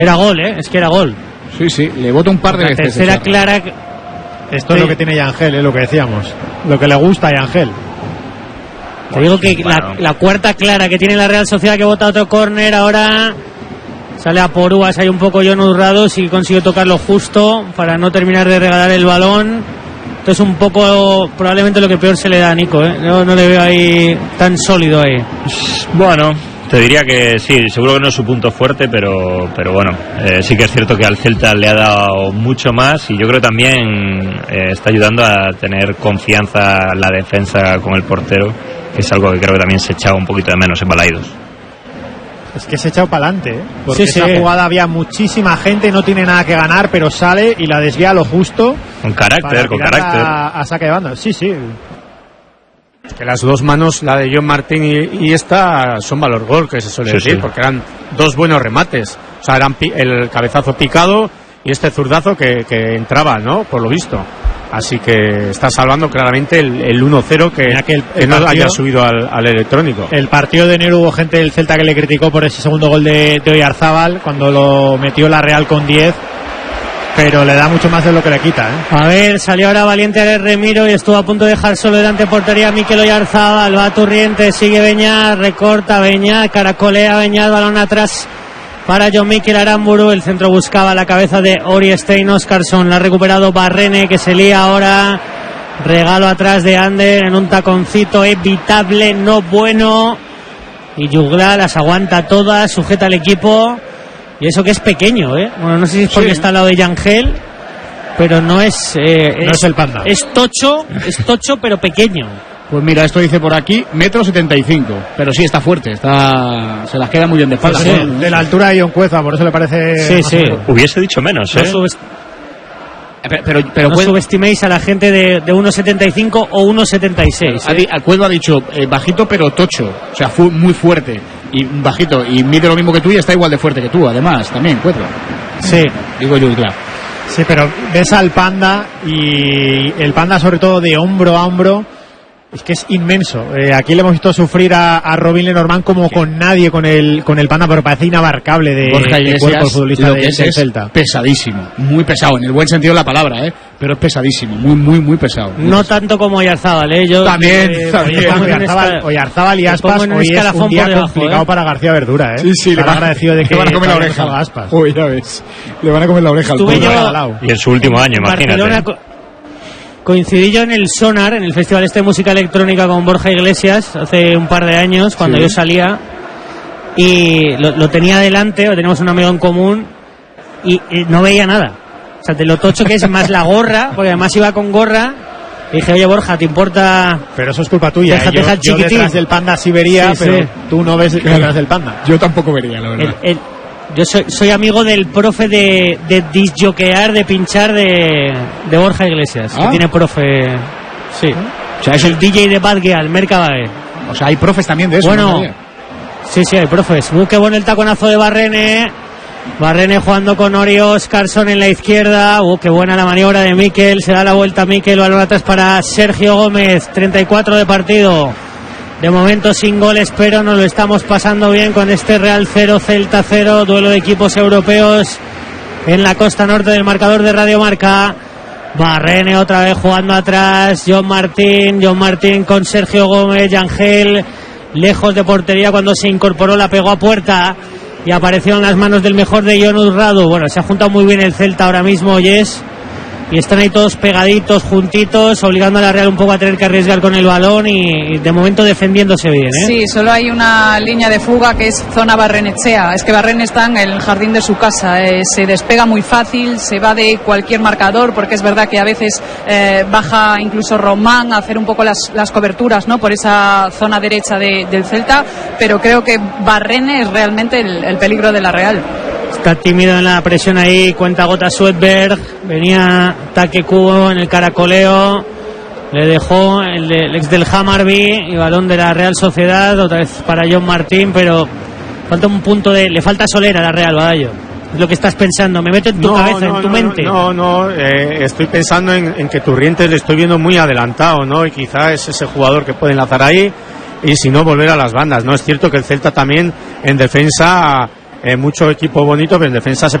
Era gol, es que era gol. Sí, le bota un par de veces. Tercera clara. Esto es lo que tiene Yangel, lo que decíamos. Lo que le gusta a Yangel. Te digo que la cuarta clara que tiene la Real Sociedad, que bota otro córner, ahora sale a por uvas, hay un poco Jon Urrados y consigue tocarlo justo para no terminar de regalar el balón. Esto es un poco probablemente lo que peor se le da a Nico, no le veo ahí tan sólido ahí. Bueno, te diría que sí, seguro que no es su punto fuerte, pero bueno, sí que es cierto que al Celta le ha dado mucho más y yo creo que también está ayudando a tener confianza la defensa con el portero, que es algo que creo que también se echaba un poquito de menos en Balaidos. Es que se ha echado para adelante, porque esa jugada había muchísima gente, no tiene nada que ganar, pero sale y la desvía a lo justo. Con carácter. A saque de banda, sí. Que las dos manos, la de Jon Martín y esta, son valor gol, que se suele decir, porque eran dos buenos remates. O sea, eran el cabezazo picado y este zurdazo que entraba, ¿no? Por lo visto. Así que está salvando claramente el 1-0 que no haya subido al electrónico. El partido de enero hubo gente del Celta que le criticó por ese segundo gol de Oyarzábal cuando lo metió la Real con 10, pero le da mucho más de lo que le quita, A ver, salió ahora Valiente Alex Remiro y estuvo a punto de dejar solo delante portería Mikel Oyarzábal. Va Turriente, sigue Beñat, recorta Beñat, caracolea Beñat, balón atrás para John Mikel Aramburu. El centro buscaba la cabeza de Ori Stein Oscarsson. La ha recuperado Barrene, que se lía ahora. Regalo atrás de Ander en un taconcito evitable, no bueno. Y Jugla las aguanta todas, sujeta al equipo. Y eso que es pequeño, Bueno, no sé si es porque está al lado de Yangel, pero no es... no es el Panda. Es tocho, pero pequeño. Pues mira, esto dice por aquí 1,75 m, pero sí está fuerte, se las queda muy bien de espalda. Sí, de la altura de John Cueza, por eso le parece... Sí. Hubiese dicho menos, Pero no subestiméis a la gente de 1,75 o 1,76. Cuedo ha dicho bajito pero tocho, o sea, fue muy fuerte y bajito, y mide lo mismo que tú y está igual de fuerte que tú, además, también, Cuedo. Sí. Digo yo, claro. Sí, pero ves al Panda y el Panda sobre todo de hombro a hombro. Es que es inmenso. Aquí le hemos visto sufrir a Robin Lenormand como con nadie con el Panda, pero parece inabarcable de cuerpo futbolista del Celta. Pesadísimo, muy pesado, en el buen sentido de la palabra, pero es pesadísimo, muy pesado. No tanto como Oyarzábal, Yo también. Oyarzábal y Aspas hoy es un día complicado para García Verdura, Sí, le van agradecido de que le van a comer la oreja a Aspas. Uy, ya ves. Le van a comer la oreja al pobre. Y en su último año, imagínate. Coincidí yo en el Sonar, en el Festival de Música Electrónica con Borja Iglesias, hace un par de años, cuando yo salía, y lo tenía delante, o tenemos un amigo en común, y no veía nada. O sea, de lo tocho que es, más la gorra, porque además iba con gorra, y dije, oye Borja, ¿te importa? Pero eso es culpa tuya. Yo detrás del Panda sí vería, pero tú no ves detrás del Panda. Yo tampoco vería, la verdad. Yo soy amigo del profe de disjoquear, de pinchar de Borja Iglesias, que tiene profe. Sí. O sea, es el DJ de Bad Gyal, Mercabade. O sea, hay profes también de eso. Bueno, sí, hay profes. Qué bueno el taconazo de Barrene. Barrene jugando con Ori Oscarsson en la izquierda. Qué buena la maniobra de Mikel. Se da la vuelta Mikel, balón atrás para Sergio Gómez. 34 de partido. De momento sin goles, pero nos lo estamos pasando bien con este Real 0, Celta 0, duelo de equipos europeos en la costa norte del marcador de Radio Marca. Barrene otra vez jugando atrás, Jon Martín con Sergio Gómez, Yangel lejos de portería, cuando se incorporó la pegó a puerta y apareció en las manos del mejor de Jon Urrado. Bueno, se ha juntado muy bien el Celta ahora mismo, y están ahí todos pegaditos, juntitos, obligando a la Real un poco a tener que arriesgar con el balón y de momento defendiéndose bien, Sí, solo hay una línea de fuga que es zona Barrenechea. Es que Barrene está en el jardín de su casa, se despega muy fácil, se va de cualquier marcador, porque es verdad que a veces baja incluso Román a hacer un poco las coberturas, ¿no?, por esa zona derecha del Celta, pero creo que Barrene es realmente el peligro de la Real. Está tímido en la presión ahí, cuenta gota Swedberg, venía Take Kubo en el caracoleo, le dejó el ex del Hammarby y balón de la Real Sociedad, otra vez para Jon Martín, pero falta un punto le falta solera a la Real, Badallo. Es lo que estás pensando, me meto en tu cabeza, en tu mente. Estoy pensando en que Turrientes le estoy viendo muy adelantado, ¿no? Y quizá es ese jugador que puede enlazar ahí, y si no, volver a las bandas, ¿no? Es cierto que el Celta también en defensa mucho equipo bonito, pero en defensa se